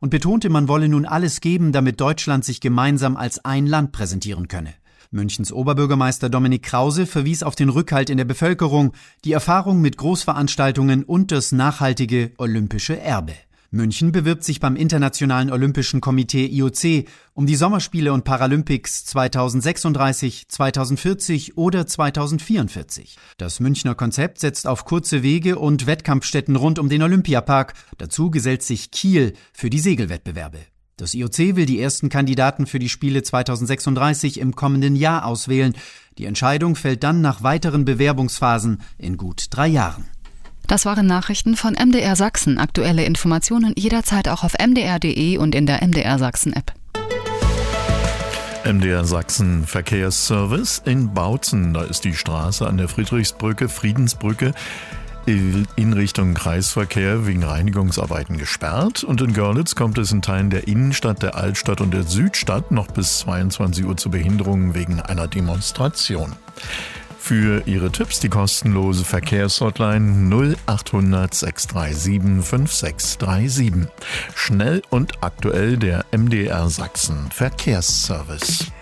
und betonte, man wolle nun alles geben, damit Deutschland sich gemeinsam als ein Land präsentieren könne. Münchens Oberbürgermeister Dominik Krause verwies auf den Rückhalt in der Bevölkerung, die Erfahrung mit Großveranstaltungen und das nachhaltige olympische Erbe. München bewirbt sich beim Internationalen Olympischen Komitee IOC um die Sommerspiele und Paralympics 2036, 2040 oder 2044. Das Münchner Konzept setzt auf kurze Wege und Wettkampfstätten rund um den Olympiapark. Dazu gesellt sich Kiel für die Segelwettbewerbe. Das IOC will die ersten Kandidaten für die Spiele 2036 im kommenden Jahr auswählen. Die Entscheidung fällt dann nach weiteren Bewerbungsphasen in gut 3 Jahren. Das waren Nachrichten von MDR Sachsen. Aktuelle Informationen jederzeit auch auf mdr.de und in der MDR Sachsen-App. MDR Sachsen Verkehrsservice in Bautzen. Da ist die Straße an der Friedrichsbrücke, Friedensbrücke, in Richtung Kreisverkehr wegen Reinigungsarbeiten gesperrt. Und in Görlitz kommt es in Teilen der Innenstadt, der Altstadt und der Südstadt noch bis 22 Uhr zu Behinderungen wegen einer Demonstration. Für Ihre Tipps die kostenlose Verkehrshotline 0800 637 5637. Schnell und aktuell der MDR Sachsen Verkehrsservice.